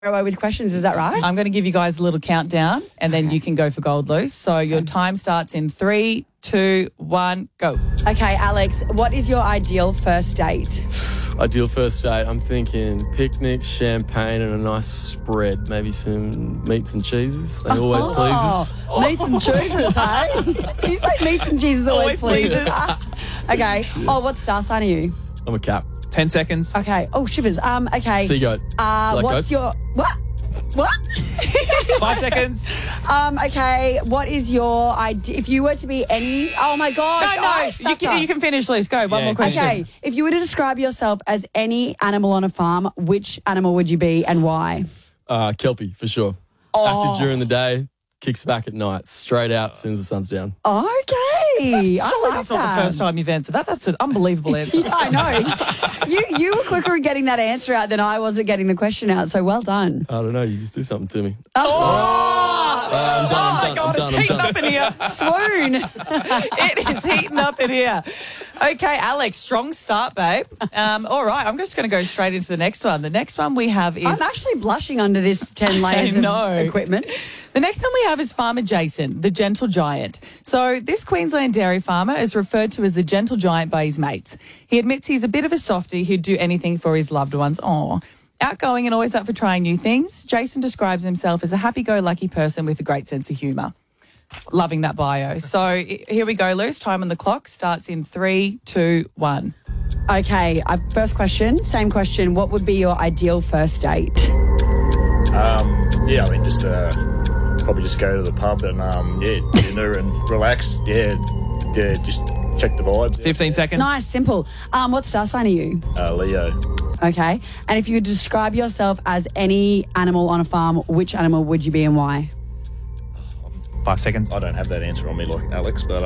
away with questions, is that right? I'm going to give you guys a little countdown and then you can go for gold, Luce. So your time starts in 3, 2, 1, go. Okay, Alex, what is your ideal first date? Ideal first date, I'm thinking picnic, champagne and a nice spread. Maybe some meats and cheeses. They always pleases. Meats and cheeses, hey? Did you say meats and cheeses always pleases? Okay. Oh, what star sign are you? I'm a Cap. 10 seconds. Okay. Oh, shivers. Okay. Sea goat. What's goats? your... What? 5 seconds. Okay, what is your idea? If you were to be any... Oh, my gosh. No, you can finish, Luce. Go, one more question. Okay, if you were to describe yourself as any animal on a farm, which animal would you be and why? Kelpie, for sure. Active during the day, kicks back at night. Straight out as soon as the sun's down. Okay. Surely I that's like not the first time you've answered that. That's an unbelievable answer. Yeah, I know. You were quicker at getting that answer out than I was at getting the question out, so well done. I don't know, you just do something to me. My God, it's heating up in here. Swoon. It is heating up in here. Okay, Alex, strong start, babe. All right, I'm just going to go straight into the next one. The next one we have is... I'm actually blushing under this 10 layers of equipment. The next one we have is Farmer Jason, the gentle giant. So this Queensland dairy farmer is referred to as the gentle giant by his mates. He admits he's a bit of a softie who'd do anything for his loved ones. Outgoing and always up for trying new things, Jason describes himself as a happy-go-lucky person with a great sense of humour. Loving that bio. So here we go, Luce. Time on the clock starts in 3, 2, 1. Okay, first question, same question. What would be your ideal first date? Yeah, I mean, just probably just go to the pub and dinner and relax. Yeah, just check the vibe. 15 seconds. Nice, simple. What star sign are you? Leo. Okay, and if you could describe yourself as any animal on a farm, which animal would you be and why? 5 seconds. I don't have that answer on me like Alex, but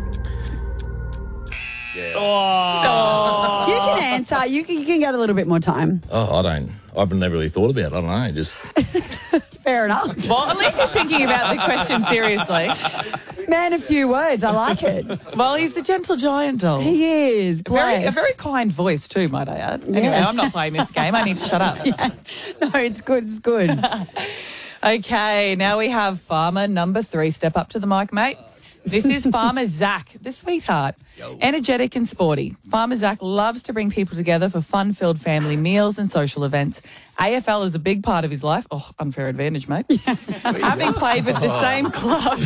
yeah. You can answer. You can get a little bit more time. Oh, I've never really thought about it. I don't know. Just Fair enough. Well, at least he's thinking about the question seriously. Man, a few words. I like it. Well, he's the gentle giant doll. He is. A very kind voice too, might I add. Anyway, I'm not playing this game. I need to shut up. Yeah. No, it's good. It's good. Okay, now we have farmer number 3. Step up to the mic, mate. This is Farmer Zach, the sweetheart. Energetic and sporty. Farmer Zach loves to bring people together for fun-filled family meals and social events. AFL is a big part of his life. Oh, unfair advantage, mate. Having played with the same club.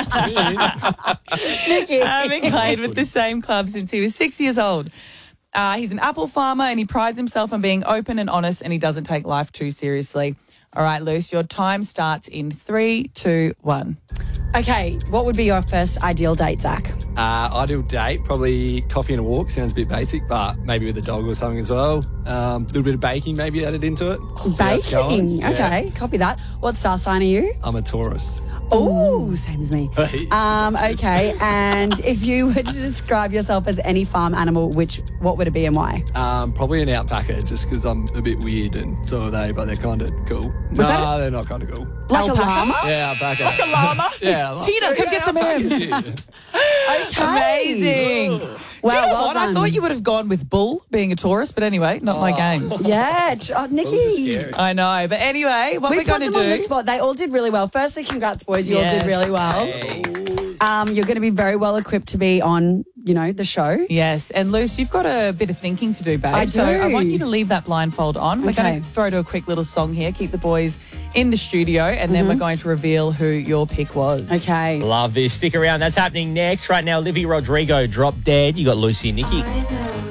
Having played with the same club since he was 6 years old. He's an apple farmer and he prides himself on being open and honest and he doesn't take life too seriously. All right, Luce, your time starts in 3, 2, 1. Okay, what would be your first ideal date, Zach? Ideal date, probably coffee and a walk. Sounds a bit basic, but maybe with a dog or something as well. A little bit of baking maybe added into it. Baking? Okay, copy that. What star sign are you? I'm a Taurus. Oh, same as me. Okay, and if you were to describe yourself as any farm animal, what would it be and why? Probably an alpaca, just because I'm a bit weird and so are they, but they're kind of cool. They're not kind of cool. Like a llama? Yeah, alpaca. Like a llama? Yeah. Tina, come get some ham. Okay. Amazing. Wow, Do you know well what? I done. thought you would have gone with bull, being a Taurus, but anyway, not my game. Yeah, Nikki. I know. But anyway, what We we're put going them to on the do... spot. They all did really well. Firstly, congrats, boys. You all did really well. You're going to be very well equipped to be on, the show. Yes, and Luce, you've got a bit of thinking to do, babe. I do. So I want you to leave that blindfold on. We're Okay. going to throw to a quick little song here, keep the boys in the studio, and then we're going to reveal who your pick was. Okay. Love this. Stick around. That's happening next. Right now, Olivia Rodrigo, Drop Dead. You got Lucy and Nikki.